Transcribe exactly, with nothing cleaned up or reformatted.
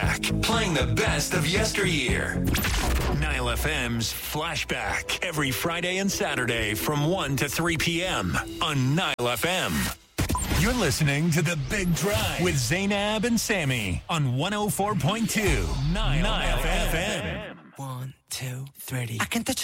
Flashback, playing the best of yesteryear. Nile F M's Flashback, every Friday and Saturday from one to three p.m. on Nile F M. You're listening to The Big Drive with Zainab and Sammy on one oh four point two Nile, Nile F M. One, two, three. I can touch